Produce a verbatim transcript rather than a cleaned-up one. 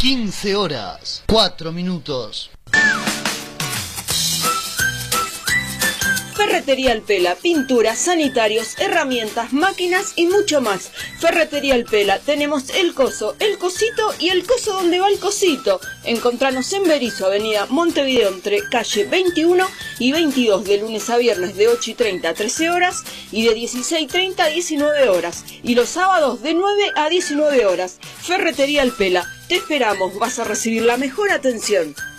quince horas, cuatro minutos. Ferretería El Pela, pinturas, sanitarios, herramientas, máquinas y mucho más. Ferretería El Pela, tenemos el coso, el cosito y el coso donde va el cosito. Encontranos en Berisso, avenida Montevideo, entre calle veintiuno y veintidós, de lunes a viernes de ocho y treinta a trece horas y de dieciséis y treinta a diecinueve horas. Y los sábados de nueve a diecinueve horas. Ferretería El Pela, te esperamos, vas a recibir la mejor atención.